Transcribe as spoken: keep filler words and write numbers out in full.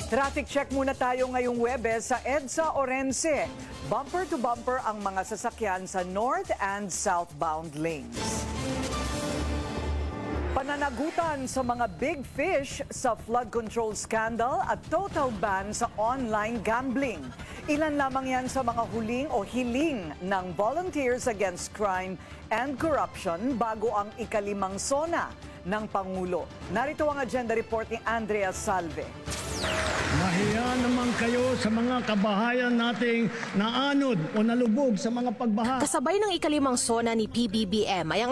Traffic check muna tayo ngayong Webes sa EDSA Orense. Bumper to bumper ang mga sasakyan sa north and southbound lanes. Pananagutan sa mga big fish sa flood control scandal at total ban sa online gambling. Ilan lamang yan sa mga huling o hiling ng Volunteers Against Crime and Corruption bago ang ikalimang SONA ng Pangulo. Narito ang agenda report ni Andrea Salve. Mahiya naman kayo sa mga kabahayan nating naanod o nalubog sa mga pagbaha. Kasabay ng ikalimang SONA ni P B B M ay ang